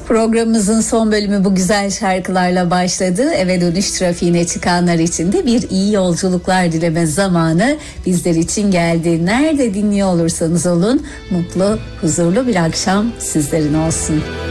Programımızın son bölümü bu güzel şarkılarla başladı. Eve dönüş trafiğine çıkanlar için de bir iyi yolculuklar dileme zamanı bizler için geldi. Nerede dinliyor olursanız olun, mutlu, huzurlu bir akşam sizlerin olsun.